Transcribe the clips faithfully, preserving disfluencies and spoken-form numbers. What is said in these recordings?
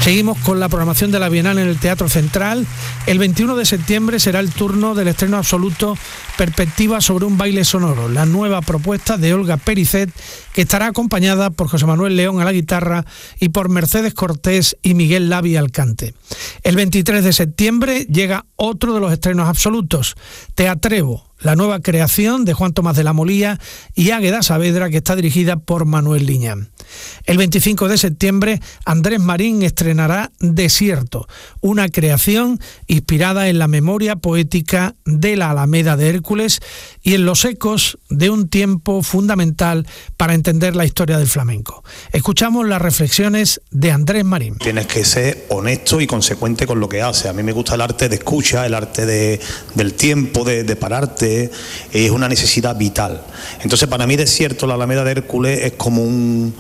Seguimos con la programación de la Bienal en el Teatro Central. El veintiuno de septiembre será el turno del estreno absoluto Perspectiva sobre un baile sonoro, la nueva propuesta de Olga Pericet, que estará acompañada por José Manuel León a la guitarra y por Mercedes Cortés y Miguel Lavi al cante. El veintitrés de septiembre llega otro de los estrenos absolutos, Te Atrevo, la nueva creación de Juan Tomás de la Molía y Águeda Saavedra, que está dirigida por Manuel Liñán. El veinticinco de septiembre, Andrés Marín estrenará Desierto, una creación inspirada en la memoria poética de la Alameda de Hércules y en los ecos de un tiempo fundamental para entender la historia del flamenco. Escuchamos las reflexiones de Andrés Marín. Tienes que ser honesto y consecuente con lo que haces. A mí me gusta el arte de escucha, el arte de, del tiempo, de, de pararte, es una necesidad vital. Entonces, para mí, Desierto, la Alameda de Hércules, es como un...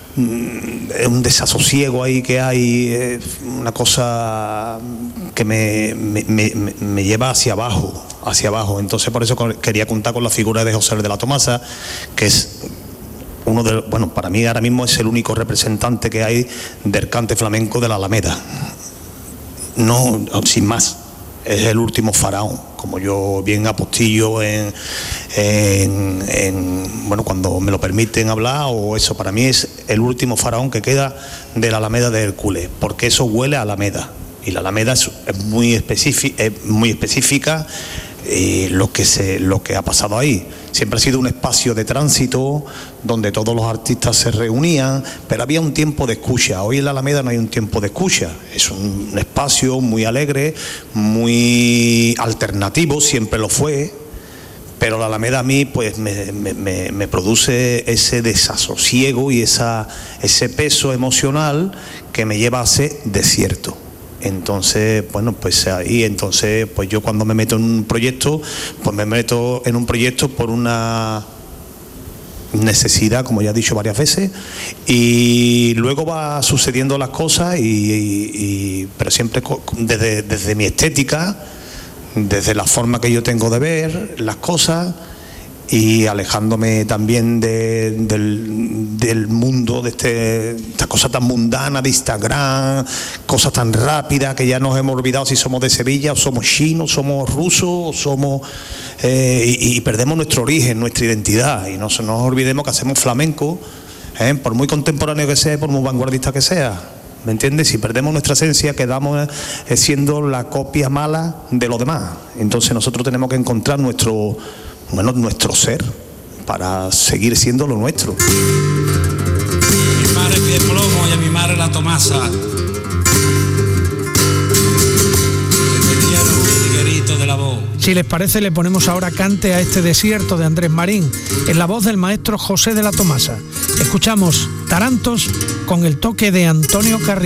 un desasosiego ahí que hay, es una cosa que me, me, me, me lleva hacia abajo, hacia abajo. Entonces por eso quería contar con la figura de José de la Tomasa, que es uno de, bueno, para mí ahora mismo es el único representante que hay del cante flamenco de la Alameda. No, sin más, es el último faraón, como yo bien apostillo en, en, en, bueno, cuando me lo permiten hablar, o eso, para mí es el último faraón que queda de la Alameda de Hércules, porque eso huele a Alameda, y la Alameda es, es, muy, específica, es muy específica, y lo que se, lo que ha pasado ahí. Siempre ha sido un espacio de tránsito donde todos los artistas se reunían, pero había un tiempo de escucha. Hoy en la Alameda no hay un tiempo de escucha, es un, un espacio muy alegre, muy alternativo, siempre lo fue, pero la Alameda a mí pues me, me, me, me produce ese desasosiego y esa, ese peso emocional que me lleva a ser desierto. Entonces, bueno, pues ahí, entonces, pues yo cuando me meto en un proyecto, pues me meto en un proyecto por una necesidad, como ya he dicho varias veces, y luego va sucediendo las cosas, y, y, y pero siempre desde, desde mi estética, desde la forma que yo tengo de ver las cosas, y alejándome también de, del, del mundo, de este, esta cosa tan mundana de Instagram, cosas tan rápidas que ya nos hemos olvidado si somos de Sevilla o somos chinos, somos rusos, o somos eh, y, y perdemos nuestro origen, nuestra identidad, y no nos olvidemos que hacemos flamenco, eh, por muy contemporáneo que sea, por muy vanguardista que sea. ¿Me entiendes? Si perdemos nuestra esencia, quedamos eh, siendo la copia mala de lo demás. Entonces nosotros tenemos que encontrar nuestro Bueno, nuestro ser, para seguir siendo lo nuestro. Mi madre pide plomo y a mi madre la Tomasa. De la voz. Si les parece, le ponemos ahora cante a este Desierto de Andrés Marín, en la voz del maestro José de la Tomasa. Escuchamos Tarantos con el toque de Antonio Carrillo.